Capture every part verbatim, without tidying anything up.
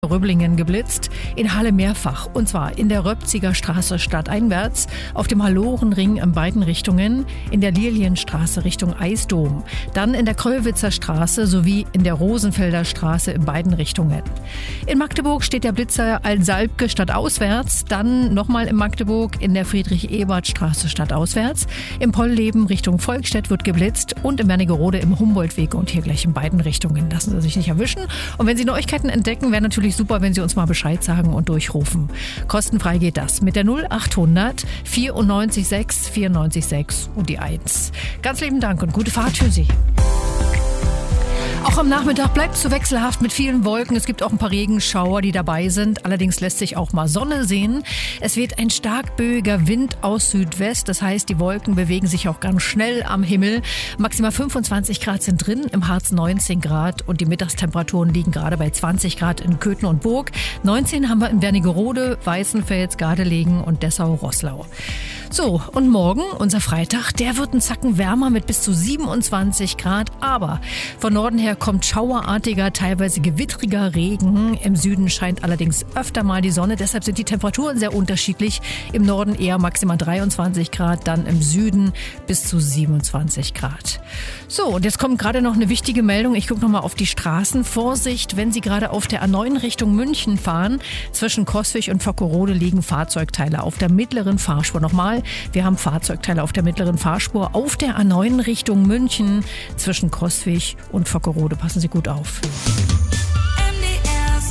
Röblingen geblitzt, in Halle mehrfach, und zwar in der Röpziger Straße stadteinwärts, auf dem Hallorenring in beiden Richtungen, in der Lilienstraße Richtung Eisdom, dann in der Kröllwitzer Straße sowie in der Rosenfelder Straße in beiden Richtungen. In Magdeburg steht der Blitzer Altsalbke stadtauswärts, dann nochmal in Magdeburg in der Friedrich-Ebert-Straße stadtauswärts, im Pollleben Richtung Volkstedt wird geblitzt und in Wernigerode im Humboldtweg und hier gleich in beiden Richtungen. Lassen Sie sich nicht erwischen. Und wenn Sie Neuigkeiten entdecken, wäre natürlich super, wenn Sie uns mal Bescheid sagen und durchrufen. Kostenfrei geht das mit der null achthundert vierundneunzig sechs vierundneunzig sechs und die eins. Ganz lieben Dank und gute Fahrt für Sie. Auch am Nachmittag bleibt es so wechselhaft mit vielen Wolken. Es gibt auch ein paar Regenschauer, die dabei sind. Allerdings lässt sich auch mal Sonne sehen. Es weht ein stark böiger Wind aus Südwest. Das heißt, die Wolken bewegen sich auch ganz schnell am Himmel. Maximal fünfundzwanzig Grad sind drin, im Harz neunzehn Grad. Und die Mittagstemperaturen liegen gerade bei zwanzig Grad in Köthen und Burg. neunzehn haben wir in Wernigerode, Weißenfels, Gardelegen und Dessau-Roßlau. So, und morgen, unser Freitag, der wird ein Zacken wärmer mit bis zu siebenundzwanzig Grad. Aber von Norden her kommt schauerartiger, teilweise gewittriger Regen. Im Süden scheint allerdings öfter mal die Sonne. Deshalb sind die Temperaturen sehr unterschiedlich. Im Norden eher maximal dreiundzwanzig Grad, dann im Süden bis zu siebenundzwanzig Grad. So, und jetzt kommt gerade noch eine wichtige Meldung. Ich gucke nochmal auf die Straßen. Vorsicht, wenn Sie gerade auf der A neun Richtung München fahren. Zwischen Coswig und Vockerode liegen Fahrzeugteile auf der mittleren Fahrspur. Nochmal, wir haben Fahrzeugteile auf der mittleren Fahrspur auf der A neun Richtung München zwischen Coswig und Vockerode. Passen Sie gut auf. M D R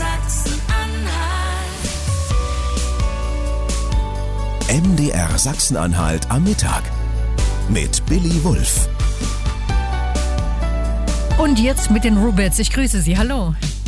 Sachsen-Anhalt. M D R Sachsen-Anhalt am Mittag mit Billy Wulff. Und jetzt mit den Rubets. Ich grüße Sie. Hallo.